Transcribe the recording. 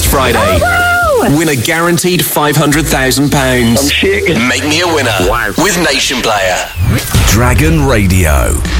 Friday. Win a guaranteed £500,000. I'm shaking. Make me a winner with Nation Player. Dragon Radio.